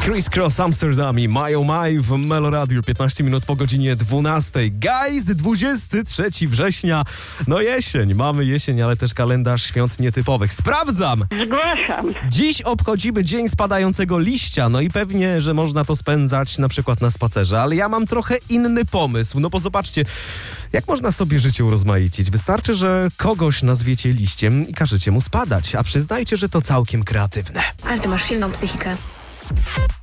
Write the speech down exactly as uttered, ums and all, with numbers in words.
Criss Cross Amsterdam i My Oh My w Meloradiu, piętnaście minut po godzinie dwunastej. Guys, dwudziestego trzeciego września. No jesień, mamy jesień, ale też kalendarz świąt nietypowych. Sprawdzam! Zgłaszam. Dziś obchodzimy Dzień Spadającego Liścia, no i pewnie, że można to spędzać na przykład na spacerze, ale ja mam trochę inny pomysł. No bo zobaczcie, jak można sobie życie urozmaicić. Wystarczy, że kogoś nazwiecie liściem i każecie mu spadać, a przyznajcie, że to całkiem kreatywne. Ale ty masz silną psychikę.